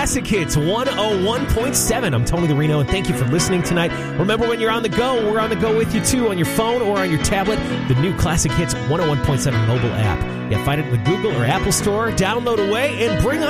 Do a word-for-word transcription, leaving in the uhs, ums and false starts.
Classic Hits one oh one point seven. I'm Tony the Reno, and thank you for listening tonight. Remember, when you're on the go, we're on the go with you, too, on your phone or on your tablet. The new Classic Hits one oh one point seven mobile app. Yeah, find it in the Google or Apple Store. Download away and bring on